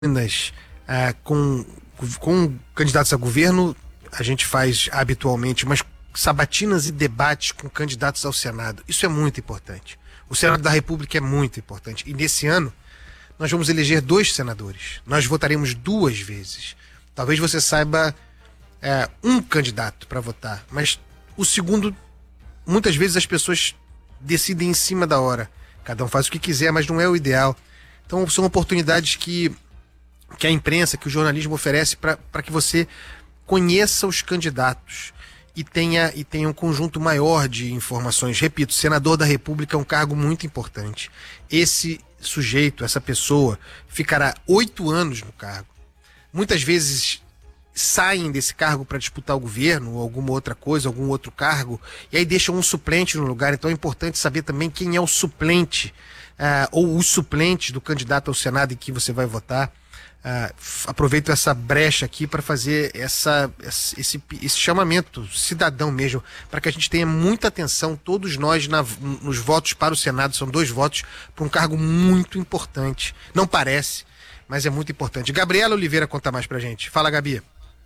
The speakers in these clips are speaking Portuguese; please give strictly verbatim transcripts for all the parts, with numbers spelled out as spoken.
Uh, com, com candidatos a governo, a gente faz habitualmente umas sabatinas e debates com candidatos ao Senado. Isso é muito importante. O Senado da República é muito importante. E nesse ano, nós vamos eleger dois senadores. Nós votaremos duas vezes. Talvez você saiba é, um candidato para votar, mas o segundo, muitas vezes as pessoas decidem em cima da hora. Cada um faz o que quiser, mas não é o ideal. Então são oportunidades que que a imprensa, que o jornalismo oferece para que você conheça os candidatos e tenha, e tenha um conjunto maior de informações. Repito, senador da República é um cargo muito importante. Esse sujeito, essa pessoa, ficará oito anos no cargo. Muitas vezes saem desse cargo para disputar o governo ou alguma outra coisa, algum outro cargo, e aí deixam um suplente no lugar. Então é importante saber também quem é o suplente uh, ou os suplentes do candidato ao Senado em que você vai votar. Uh, aproveito essa brecha aqui para fazer essa, esse, esse chamamento cidadão mesmo, para que a gente tenha muita atenção, todos nós na, nos votos para o Senado. São dois votos para um cargo muito importante, não parece, mas é muito importante. Gabriela Oliveira conta mais pra gente. Fala, Gabi.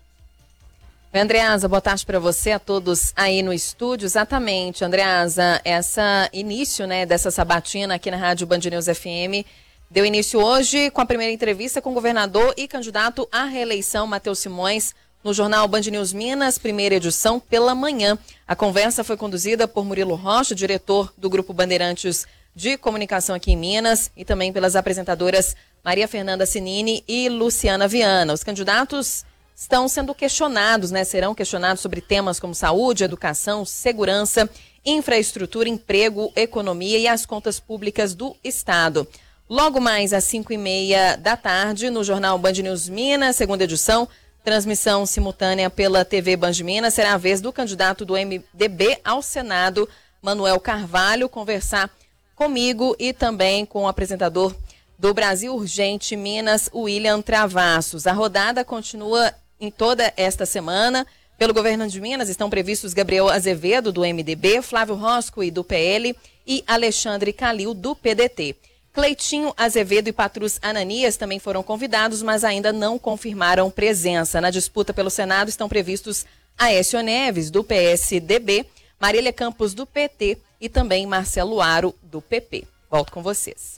Andreasa, boa tarde para você, a todos aí no estúdio. Exatamente, Andreasa, essa início, né, dessa sabatina aqui na Rádio Band News F M deu início hoje com a primeira entrevista com o governador e candidato à reeleição, Matheus Simões, no jornal Band News Minas, primeira edição, pela manhã. A conversa foi conduzida por Murilo Rocha, diretor do Grupo Bandeirantes de Comunicação aqui em Minas, e também pelas apresentadoras Maria Fernanda Sinini e Luciana Viana. Os candidatos estão sendo questionados, né? Serão questionados sobre temas como saúde, educação, segurança, infraestrutura, emprego, economia e as contas públicas do Estado. Logo mais às cinco e meia da tarde, no jornal Band News Minas, segunda edição, transmissão simultânea pela T V Band Minas, será a vez do candidato do M D B ao Senado, Manuel Carvalho, conversar comigo e também com o apresentador do Brasil Urgente Minas, William Travassos. A rodada continua em toda esta semana. Pelo governo de Minas estão previstos Gabriel Azevedo, do M D B, Flávio Roscoe, do P L, e Alexandre Calil, do P D T. Cleitinho Azevedo e Patrus Ananias também foram convidados, mas ainda não confirmaram presença. Na disputa pelo Senado estão previstos Aécio Neves, do P S D B, Marília Campos, do P T e também Marcelo Aro, do P P. Volto com vocês.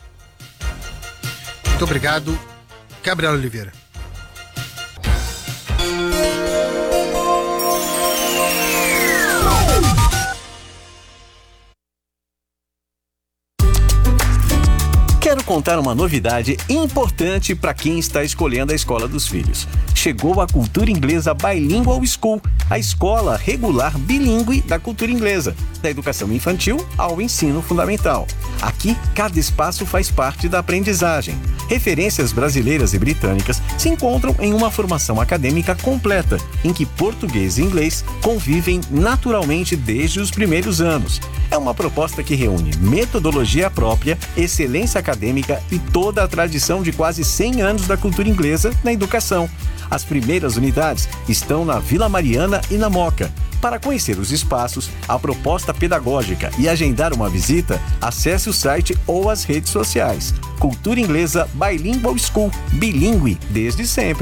Muito obrigado, Gabriela Oliveira. Quero contar uma novidade importante para quem está escolhendo a escola dos filhos. Chegou a Cultura Inglesa Bilingual School, a escola regular bilíngue da cultura inglesa, da educação infantil ao ensino fundamental. Aqui, cada espaço faz parte da aprendizagem. Referências brasileiras e britânicas se encontram em uma formação acadêmica completa, em que português e inglês convivem naturalmente desde os primeiros anos. É uma proposta que reúne metodologia própria, excelência acadêmica e toda a tradição de quase cem anos da cultura inglesa na educação. As primeiras unidades estão na Vila Mariana e na Moca. Para conhecer os espaços, a proposta pedagógica e agendar uma visita, acesse o site ou as redes sociais. Cultura Inglesa Bilingual School, bilíngue desde sempre.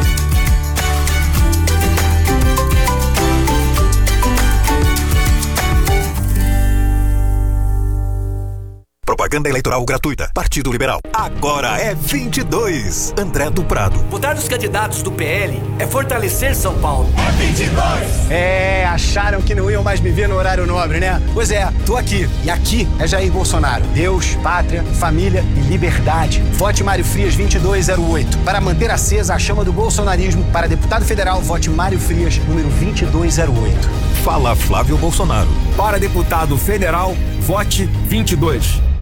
Propaganda eleitoral gratuita. Partido Liberal. Agora é vinte e dois. André do Prado. Votar nos candidatos do P L é fortalecer São Paulo. É vinte e dois! É, acharam que não iam mais me ver no horário nobre, né? Pois é, tô aqui. E aqui é Jair Bolsonaro. Deus, pátria, família e liberdade. Vote Mário Frias vinte e dois zero oito. Para manter acesa a chama do bolsonarismo, para deputado federal, vote Mário Frias, número vinte e dois zero oito. Fala Flávio Bolsonaro. Para deputado federal, vote vinte e dois.